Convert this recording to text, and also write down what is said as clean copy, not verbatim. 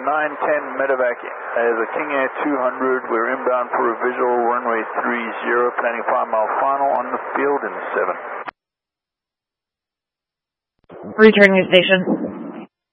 910 medevac, the King Air 200. We're inbound for a visual, runway 30, planning 5-mile final on the field in 7. Returning to station.